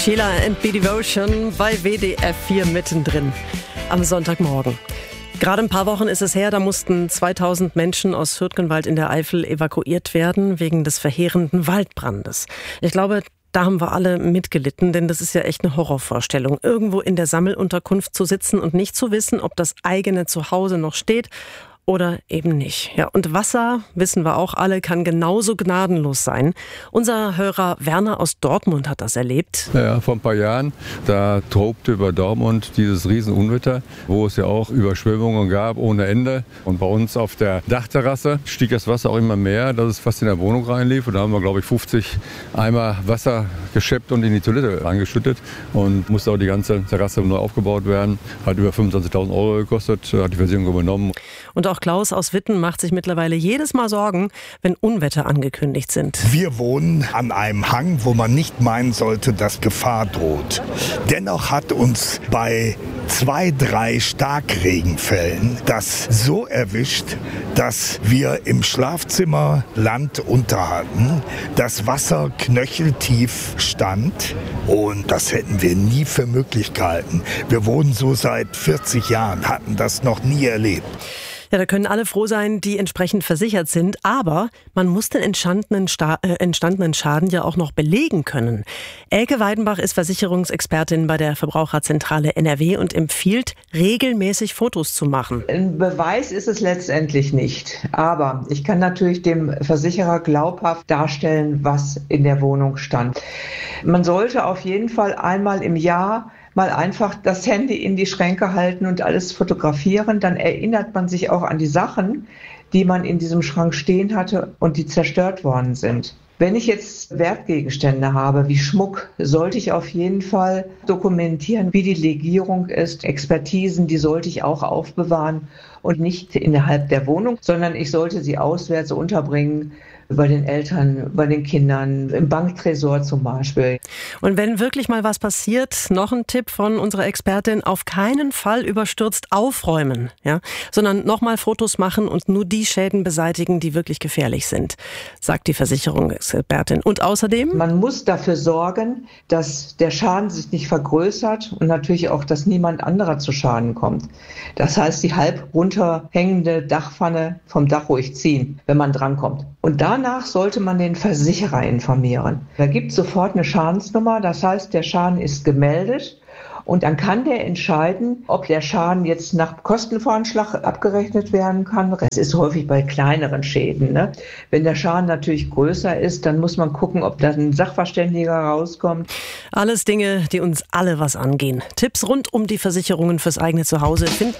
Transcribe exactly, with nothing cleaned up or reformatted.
Sheila and Be Devotion bei W D F vier mittendrin am Sonntagmorgen. Gerade ein paar Wochen ist es her, da mussten zweitausend Menschen aus Hürtgenwald in der Eifel evakuiert werden wegen des verheerenden Waldbrandes. Ich glaube, da haben wir alle mitgelitten, denn das ist ja echt eine Horrorvorstellung, irgendwo in der Sammelunterkunft zu sitzen und nicht zu wissen, ob das eigene Zuhause noch steht oder eben nicht. Ja, und Wasser, wissen wir auch alle, kann genauso gnadenlos sein. Unser Hörer Werner aus Dortmund hat das erlebt. Ja, vor ein paar Jahren, da tobte über Dortmund dieses Riesenunwetter, wo es ja auch Überschwemmungen gab ohne Ende. Und bei uns auf der Dachterrasse stieg das Wasser auch immer mehr, dass es fast in der Wohnung reinlief. Und da haben wir, glaube ich, fünfzig Eimer Wasser geschöpft und in die Toilette angeschüttet. Und musste auch die ganze Terrasse neu aufgebaut werden. Hat über fünfundzwanzigtausend Euro gekostet, hat die Versicherung übernommen. Und auch Klaus aus Witten macht sich mittlerweile jedes Mal Sorgen, wenn Unwetter angekündigt sind. Wir wohnen an einem Hang, wo man nicht meinen sollte, dass Gefahr droht. Dennoch hat uns bei zwei, drei Starkregenfällen das so erwischt, dass wir im Schlafzimmer Land unter hatten, das Wasser knöcheltief stand und das hätten wir nie für möglich gehalten. Wir wohnen so seit vierzig Jahren, hatten das noch nie erlebt. Ja, da können alle froh sein, die entsprechend versichert sind. Aber man muss den entstandenen, Sta- äh, entstandenen Schaden ja auch noch belegen können. Elke Weidenbach ist Versicherungsexpertin bei der Verbraucherzentrale N R W und empfiehlt, regelmäßig Fotos zu machen. Ein Beweis ist es letztendlich nicht. Aber ich kann natürlich dem Versicherer glaubhaft darstellen, was in der Wohnung stand. Man sollte auf jeden Fall einmal im Jahr mal einfach das Handy in die Schränke halten und alles fotografieren. Dann erinnert man sich auch an die Sachen, die man in diesem Schrank stehen hatte und die zerstört worden sind. Wenn ich jetzt Wertgegenstände habe, wie Schmuck, sollte ich auf jeden Fall dokumentieren, wie die Legierung ist. Expertisen, die sollte ich auch aufbewahren und nicht innerhalb der Wohnung, sondern ich sollte sie auswärts unterbringen, bei den Eltern, bei den Kindern, im Banktresor zum Beispiel. Und wenn wirklich mal was passiert, noch ein Tipp von unserer Expertin, auf keinen Fall überstürzt aufräumen, ja, sondern nochmal Fotos machen und nur die Schäden beseitigen, die wirklich gefährlich sind, sagt die Versicherungsexpertin. Und außerdem? Man muss dafür sorgen, dass der Schaden sich nicht vergrößert und natürlich auch, dass niemand anderer zu Schaden kommt. Das heißt, die halb runterhängende Dachpfanne vom Dach ruhig ziehen, wenn man drankommt. Und dann Danach sollte man den Versicherer informieren. Da gibt es sofort eine Schadensnummer, das heißt, der Schaden ist gemeldet und dann kann der entscheiden, ob der Schaden jetzt nach Kostenvoranschlag abgerechnet werden kann. Das ist häufig bei kleineren Schäden, ne? Wenn der Schaden natürlich größer ist, dann muss man gucken, ob da ein Sachverständiger rauskommt. Alles Dinge, die uns alle was angehen. Tipps rund um die Versicherungen fürs eigene Zuhause finden